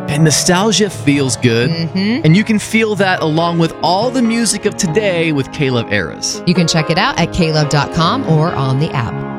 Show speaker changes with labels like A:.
A: And nostalgia feels good. And you can feel that along with all the music of today with K-Love Eras.
B: You can check it out at klove.com or on the app.